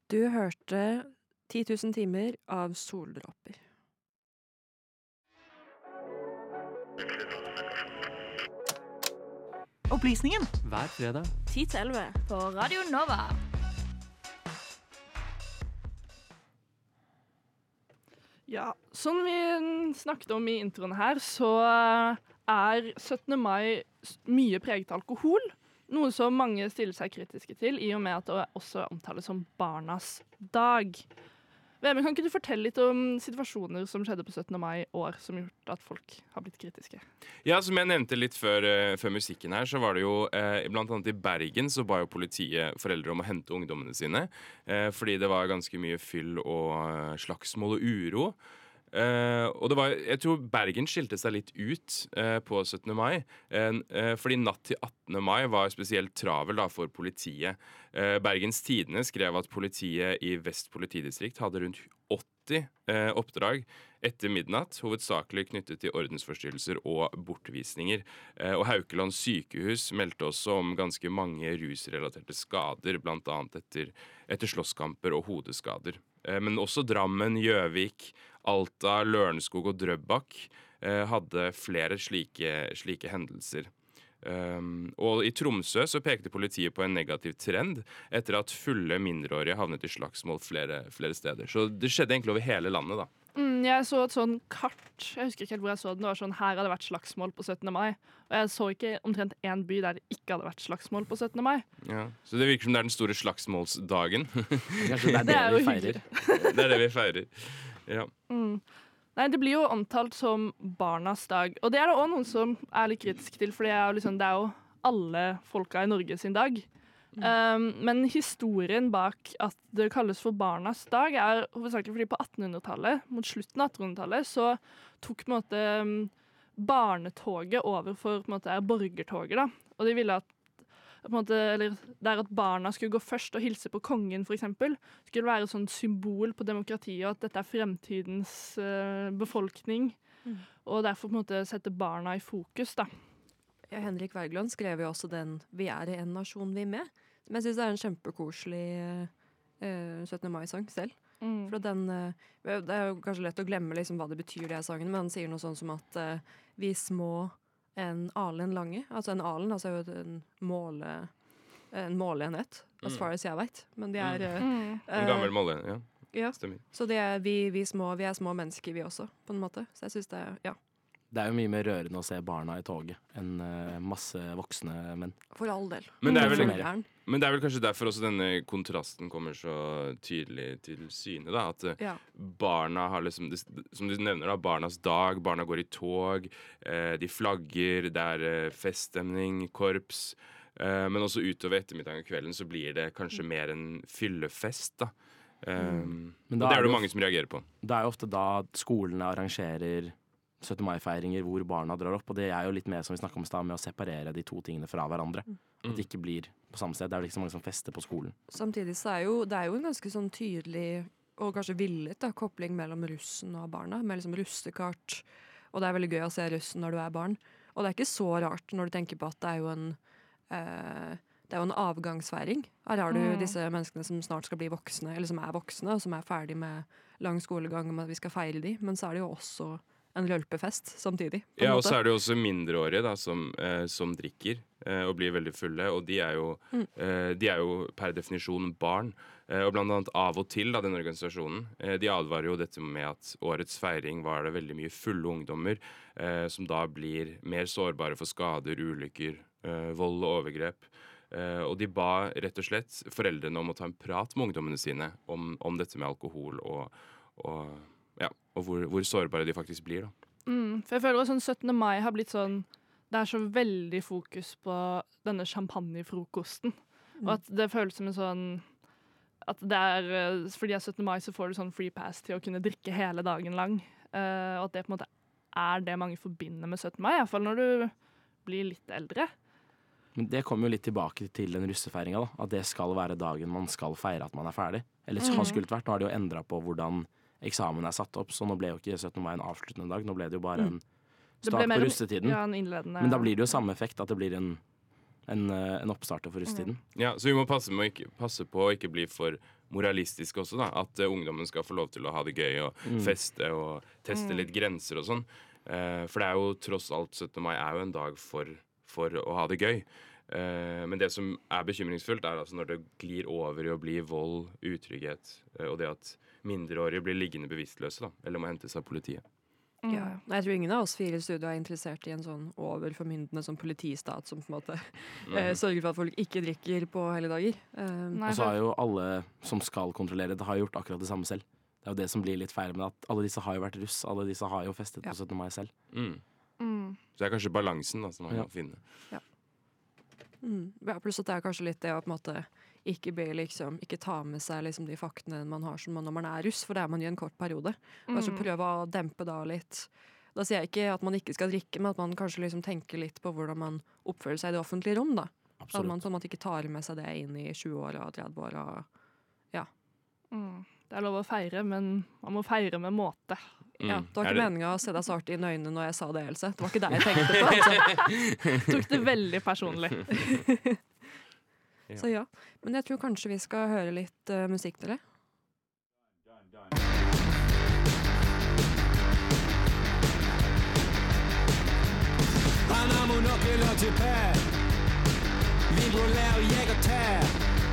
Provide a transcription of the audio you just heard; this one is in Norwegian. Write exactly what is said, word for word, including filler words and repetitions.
Du hørte ti tusen timer av soldråper. Opplysningen Hver fredag ti til elleve på Radio Nova. Ja, som vi snakket om i introen her, så er syttende mai mye preget av alkohol. Noe som mange stiller seg kritiske til, i og med at det også omtales som barnas dag. Vemund, kan ikke du fortelle litt om situasjoner som skjedde på syttende mai i år, som gjort at folk har blitt kritiske? Ja, som jeg nevnte litt før, uh, før musikken her, så var det jo uh, blant annet i Bergen så ba jo politiet foreldre om å hente ungdommene sine, uh, fordi det var ganske mye fyll og uh, slagsmål og uro. Uh, og det var, jeg tror Bergen skilte seg litt ut uh, på syttende mai, uh, uh, fordi natt til attende mai var spesielt travel da, for politiet. Uh, Bergens Tidende skrev at politiet i Vest politidistrikt hadde rundt åtti uh, oppdrag etter midnatt, hovedsakelig knyttet til ordensforstyrrelser og bortvisninger. Uh, og Haukeland sykehus meldte også om ganske mange rusrelaterte skader, blant annet etter, etter slåsskamper og hodeskader. Uh, men også Drammen, Gjøvik, Alta, Lørenskog og Drøbak eh, hadde flere slike, slike hendelser. Um, og i Tromsø så pekte politiet på en negativ trend etter at fulle mindreårige havnet i slagsmål flere, flere steder. Så det skjedde egentlig over hele landet, da. Mm, jeg så et sånn kart, jeg husker ikke helt hvor jeg så den, det var sånn, her hadde det vært slagsmål på syttende mai. Og jeg så ikke omtrent en by der det ikke hadde vært slagsmål på syttende mai. Ja, så det virker som det er den store slagsmålsdagen. Kanskje det er det, Det er jo vi feirer. Det er det vi feirer. Ja. Mm. Nei, det blir jo omtalt som barnas dag. Og det er det også noen som er litt kritisk til, for det er jo, liksom, det er jo alle folka i Norge sin dag. Mm. Um, men historien bak at det kalles for barnas dag er hovedsakelig fordi på attenhundretallet, mot slutten av attenhundretallet, så tok på en måte um, barnetoget over for på en måte borgertoget, da. Og de ville at på en måte, eller der at barna skulle gå først og hilse på kongen, for eksempel, skulle være et sånt symbol på demokratiet, og at dette er fremtidens uh, befolkning. Mm. Og derfor på en måte sette barna i fokus, da. Ja, Henrik Wergeland skrev jo også den «Vi er i en nasjon vi med», som jeg synes er en kjempekoselig uh, syttende mai-sang selv. Mm. For den, uh, det er jo kanskje lett å glemme liksom, hva det betyr, de her sangene, men han sier noe sånn som at uh, vi små en alen lange, altså en alen altså er jo en måle en måleenhet, as far as jeg vet, men de er mm. uh, En gammel måle, ja. Ja, stemmer. Så det er vi, vi, små, vi er små mennesker vi også, på en måte, så jeg synes det er, ja. Det er jo mye mer rørende å se barna i toget enn uh, masse voksne menn. For all del. Men det, er vel, mm. men det er vel kanskje derfor også denne kontrasten kommer så tydelig til syne, da. At ja. barna har liksom, som du nevner da, barnas dag, barna går i tog, eh, de flagger, det er eh, feststemning, korps. Eh, men også utover ettermiddagen og kvelden så blir det kanskje mm. mer en fyllefest, da. Um, mm. og det er det jo mange som reagerer på. Det er jo ofte da skolene arrangerer syttende mai-feiringer hvor barna drar opp, og det er jo litt mer som vi snakket om i sted, med å separere de to tingene fra hverandre. Mm. At det ikke blir på samme sted. Det er jo ikke så mange som fester på skolen. Samtidig så er jo, det er jo en ganske sånn tydelig og kanskje villet da, kopling mellom russen og barna, med liksom russekart, og det er veldig gøy å se russen når du er barn. Og det er ikke så rart når du tenker på at det er jo en eh, det er jo en avgangsfeiring. Her har du mm. disse menneskene som snart skal bli voksne, eller som er voksne, og som er ferdig med lang skolegang om at vi skal feire de, men så er det jo også en rølpefest samtidig. Ja, og så er det jo også mindreårige da, som, eh, som drikker eh, og blir veldig fulle, og de er jo, mm. eh, de er jo per definisjon barn. Eh, og blant annet Av og til, da, den organisasjonen, eh, de advarer jo dette med at årets feiring var det veldig mye fulle ungdommer, eh, som da blir mer sårbare for skader, ulykker, eh, vold og overgrep. Uh, og de ba rett og slett foreldrene om å ta en prat med ungdommene sine om, om dette med alkohol og, og, ja, og hvor, hvor sårbare de faktisk blir. Da. Mm, for jeg føler at sånn syttende mai har blitt sånn, det er så veldig fokus på denne champagnefrokosten. Mm. Og at det føles som en sånn at det er, fordi det er syttende mai så får du sånn free pass til å kunne drikke hele dagen lang. Uh, og at det på en måte er det mange forbinder med syttende mai, i hvert fall når du blir litt eldre. Men det kommer jo litt tilbake til den russefeiringa, da. At det skal være dagen man skal feire at man er ferdig. Eller så mm. skulle det vært. Nå har de jo endret på hvordan eksamen er satt opp, så nå ble jo ikke syttende mai en avsluttende dag. Nå ble det jo bare en start på russetiden. Ja, en innledende. Men da blir det jo samme effekt, at det blir en, en, en oppstarter for russetiden. Mm. Ja, så vi må passe, må ikke, passe på å ikke bli for moralistisk også, da. At uh, ungdommen skal få lov til å ha det gøy og Mm. feste og teste Mm. litt grenser og sånn. Uh, for det er jo tross alt syttende mai er jo en dag for, for å ha det gøy. Uh, men det som er bekymringsfullt, er altså når det glir over i å bli vold, utrygghet, uh, og det at mindreårige blir liggende bevisstløse, da, eller må hentes av politiet. Mm. Ja, jeg tror ingen av oss fire i studio er interessert i en sånn overformyndende sånn politistat som på en måte eh, sørger for at folk ikke drikker på helligdager. Eh, Nei, Og så for- har jo alle som skal kontrollere det, har gjort akkurat det samme selv. Det er jo det som blir litt feil med at alle disse har jo vært russ, alle disse har jo festet Ja. på syttende mai selv. Mm. Mm. Så det er kanskje balansen da, som man Ja. må finne. mm, ja, pluss at det er kanskje litt det å på en måte ikke, bli, liksom, ikke ta med seg liksom, de faktene man har som man, når man er russ, for det er man i en kort periode. Kanskje Mm. prøve å dempe da litt. Da sier jeg ikke at man ikke skal drikke, men at man kanskje liksom tenker litt på hvordan man oppfører seg i det offentlige rom. Da. At Absolutt. man på en måte ikke tar med seg det inn i tjue-åra og tretti-åra. Mm. Det er lov å feire, men man må feire med måte. Mm. Ja, det var Er ikke det- meninga å se deg svart inn i øynene når jeg sa det, Else. Det var ikke det jeg tenkte på. Altså. Tok det veldig personlig. Ja. Så ja. Men jeg tror kanskje vi skal høre litt uh, musikk, dere. Han har monokel og tupé. Vibrolerer jeg og tær.